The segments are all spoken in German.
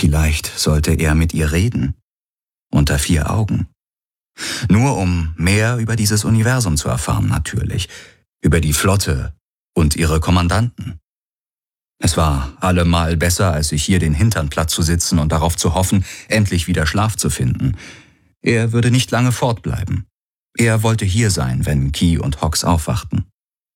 Vielleicht sollte er mit ihr reden. Unter 4 Augen. Nur um mehr über dieses Universum zu erfahren, natürlich. Über die Flotte und ihre Kommandanten. Es war allemal besser, als sich hier den Hintern platt zu sitzen und darauf zu hoffen, endlich wieder Schlaf zu finden. Er würde nicht lange fortbleiben. Er wollte hier sein, wenn Key und Hawks aufwachten.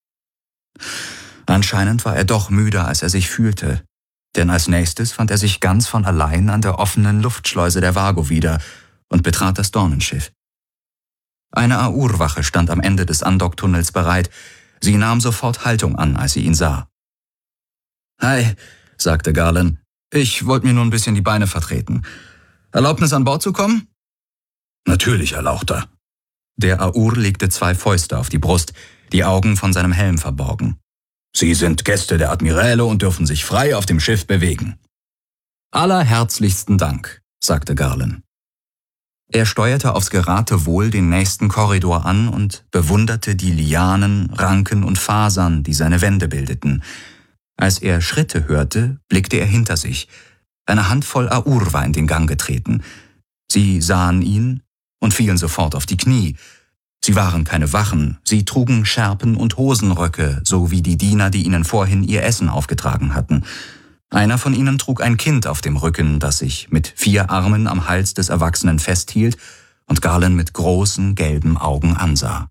Anscheinend war er doch müder, als er sich fühlte, denn als nächstes fand er sich ganz von allein an der offenen Luftschleuse der Vago wieder und betrat das Dornenschiff. Eine Aur-Wache stand am Ende des Andocktunnels bereit. Sie nahm sofort Haltung an, als sie ihn sah. »Hi«, sagte Garland. »Ich wollte mir nur ein bisschen die Beine vertreten. Erlaubnis, an Bord zu kommen?« »Natürlich, Erlauchter.« Der Aur legte 2 Fäuste auf die Brust, die Augen von seinem Helm verborgen. »Sie sind Gäste der Admiräle und dürfen sich frei auf dem Schiff bewegen.« »Allerherzlichsten Dank«, sagte Garland. Er steuerte aufs Geratewohl den nächsten Korridor an und bewunderte die Lianen, Ranken und Fasern, die seine Wände bildeten. Als er Schritte hörte, blickte er hinter sich. Eine Handvoll Aur war in den Gang getreten. Sie sahen ihn und fielen sofort auf die Knie. Sie waren keine Wachen, sie trugen Schärpen und Hosenröcke, so wie die Diener, die ihnen vorhin ihr Essen aufgetragen hatten. Einer von ihnen trug ein Kind auf dem Rücken, das sich mit 4 Armen am Hals des Erwachsenen festhielt und Garland mit großen, gelben Augen ansah.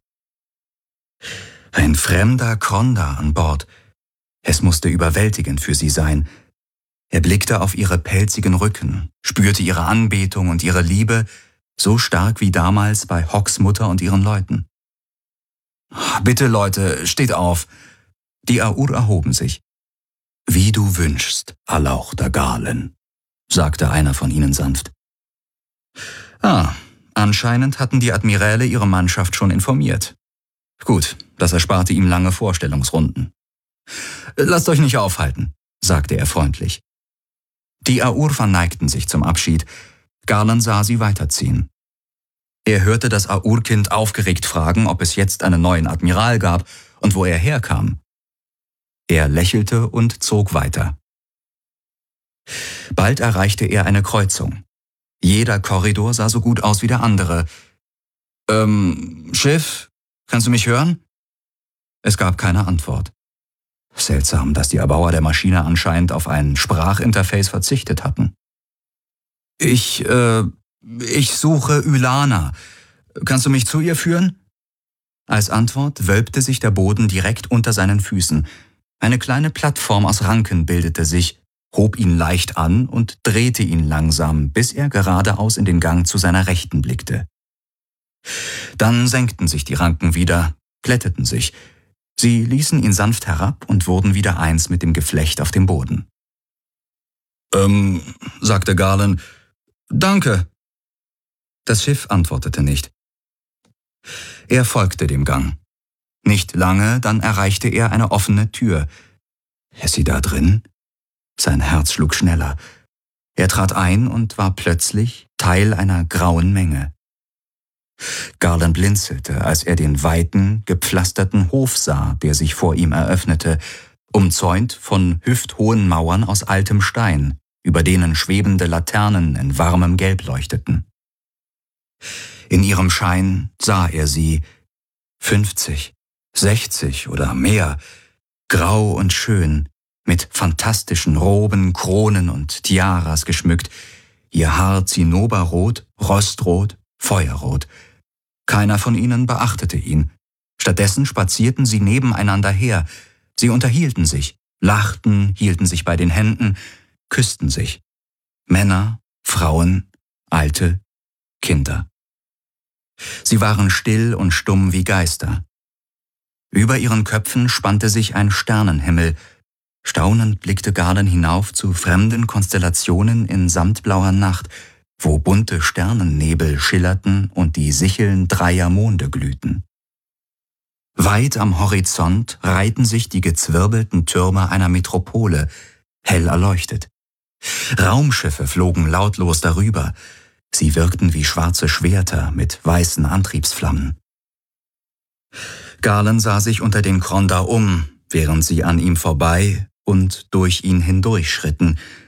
Ein fremder Kronda an Bord. Es musste überwältigend für sie sein. Er blickte auf ihre pelzigen Rücken, spürte ihre Anbetung und ihre Liebe, so stark wie damals bei Hawks Mutter und ihren Leuten. »Bitte, Leute, steht auf!« Die Aur erhoben sich. »Wie du wünschst, Erlauchter Garland«, sagte einer von ihnen sanft. Anscheinend hatten die Admiräle ihre Mannschaft schon informiert. Gut, das ersparte ihm lange Vorstellungsrunden. »Lasst euch nicht aufhalten«, sagte er freundlich. Die Aur verneigten sich zum Abschied. Garland sah sie weiterziehen. Er hörte das Aur-Kind aufgeregt fragen, ob es jetzt einen neuen Admiral gab und wo er herkam. Er lächelte und zog weiter. Bald erreichte er eine Kreuzung. Jeder Korridor sah so gut aus wie der andere. Schiff, kannst du mich hören?« Es gab keine Antwort. Seltsam, dass die Erbauer der Maschine anscheinend auf ein Sprachinterface verzichtet hatten. Ich suche Ylana. Kannst du mich zu ihr führen?« Als Antwort wölbte sich der Boden direkt unter seinen Füßen. Eine kleine Plattform aus Ranken bildete sich, hob ihn leicht an und drehte ihn langsam, bis er geradeaus in den Gang zu seiner Rechten blickte. Dann senkten sich die Ranken wieder, glätteten sich. Sie ließen ihn sanft herab und wurden wieder eins mit dem Geflecht auf dem Boden. Sagte Garland. »Danke.« Das Schiff antwortete nicht. Er folgte dem Gang. Nicht lange, dann erreichte er eine offene Tür. Ist sie da drin? Sein Herz schlug schneller. Er trat ein und war plötzlich Teil einer grauen Menge. Garland blinzelte, als er den weiten, gepflasterten Hof sah, der sich vor ihm eröffnete, umzäunt von hüfthohen Mauern aus altem Stein, über denen schwebende Laternen in warmem Gelb leuchteten. In ihrem Schein sah er sie, 50, 60 oder mehr, grau und schön, mit fantastischen Roben, Kronen und Tiaras geschmückt, ihr Haar zinnoberrot, rostrot, feuerrot. Keiner von ihnen beachtete ihn. Stattdessen spazierten sie nebeneinander her. Sie unterhielten sich, lachten, hielten sich bei den Händen, küssten sich. Männer, Frauen, Alte, Kinder. Sie waren still und stumm wie Geister. Über ihren Köpfen spannte sich ein Sternenhimmel. Staunend blickte Garland hinauf zu fremden Konstellationen in samtblauer Nacht, wo bunte Sternennebel schillerten und die Sicheln 3 Monde glühten. Weit am Horizont reihten sich die gezwirbelten Türme einer Metropole, hell erleuchtet. Raumschiffe flogen lautlos darüber. Sie wirkten wie schwarze Schwerter mit weißen Antriebsflammen. Garland sah sich unter den Kronda um, während sie an ihm vorbei und durch ihn hindurchschritten,